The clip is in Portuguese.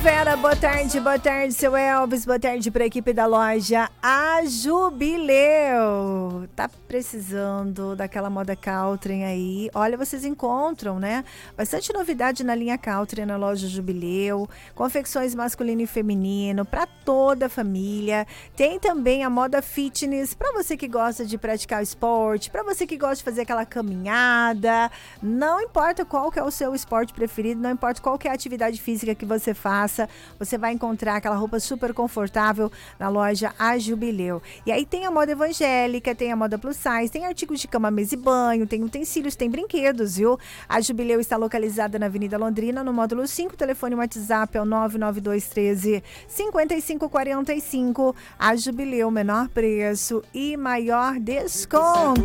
Vera, boa tarde, seu Elvis, boa tarde para a equipe da loja A Jubileu. Tá precisando daquela moda Caltrim aí? Olha, vocês encontram, né? Bastante novidade na linha Caltrim na loja Jubileu, confecções masculino e feminino para toda a família. Tem também a moda fitness para você que gosta de praticar esporte, para você que gosta de fazer aquela caminhada. Não importa qual que é o seu esporte preferido, não importa qual que é a atividade física que você faça. Você vai encontrar aquela roupa super confortável na loja A Jubileu. E aí tem a moda evangélica, tem a moda plus size, tem artigos de cama, mesa e banho, tem utensílios, tem brinquedos, viu? A Jubileu está localizada na Avenida Londrina, no módulo 5. O telefone WhatsApp é o 99213 5545. A Jubileu, menor preço e maior desconto.